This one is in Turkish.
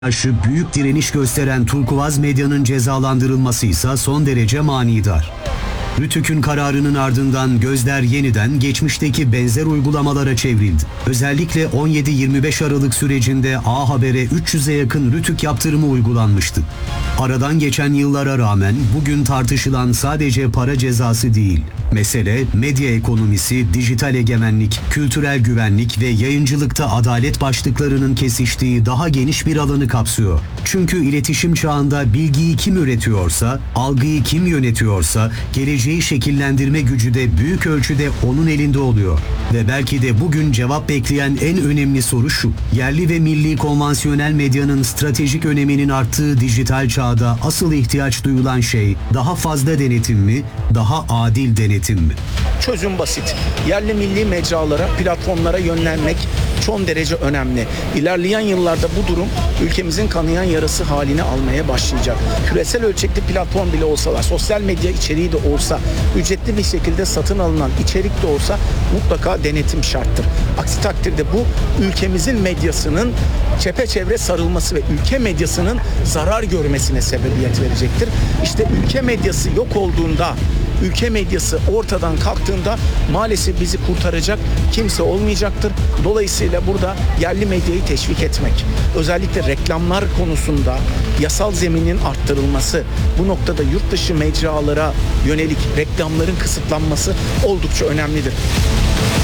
karşı büyük direniş gösteren Turkuaz Medya'nın cezalandırılması ise son derece manidar. Rütük'ün kararının ardından gözler yeniden geçmişteki benzer uygulamalara çevrildi. Özellikle 17-25 Aralık sürecinde A Haber'e 300'e yakın Rütük yaptırımı uygulanmıştı. Aradan geçen yıllara rağmen bugün tartışılan sadece para cezası değil. Mesele medya ekonomisi, dijital egemenlik, kültürel güvenlik ve yayıncılıkta adalet başlıklarının kesiştiği daha geniş bir alanı kapsıyor. Çünkü iletişim çağında bilgiyi kim üretiyorsa, algıyı kim yönetiyorsa, geleceği şekillendirme gücü de büyük ölçüde onun elinde oluyor. Ve belki de bugün cevap bekleyen en önemli soru şu: yerli ve milli konvansiyonel medyanın stratejik öneminin arttığı dijital çağda asıl ihtiyaç duyulan şey daha fazla denetim mi, daha adil denetim mi? Çözüm basit. Yerli milli mecralara, platformlara yönlenmek son derece önemli. İlerleyen yıllarda bu durum ülkemizin kanayan yarası haline almaya başlayacak. Küresel ölçekli platform bile olsalar, sosyal medya içeriği de olsa, ücretli bir şekilde satın alınan içerik de olsa mutlaka denetim şarttır. Aksi takdirde bu ülkemizin medyasının çepeçevre sarılması ve ülke medyasının zarar görmesine sebebiyet verecektir. İşte ülke medyası yok olduğunda, ülke medyası ortadan kalktığında maalesef bizi kurtaracak kimse olmayacaktır. Dolayısıyla burada yerli medyayı teşvik etmek, özellikle reklamlar konusunda yasal zeminin arttırılması, bu noktada yurt dışı mecralara yönelik reklamların kısıtlanması oldukça önemlidir.